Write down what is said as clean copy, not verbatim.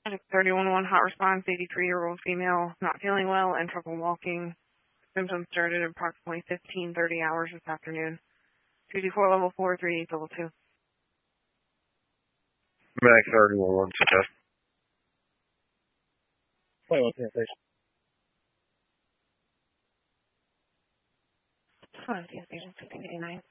Medic 311 hot response, 83-year-old female, not feeling well and trouble walking. Symptoms started at approximately 15:30 hours this afternoon. 224 level 4, 38 level 2. Medic 311 suggest. Wait, what's your station? Hello, station 1589.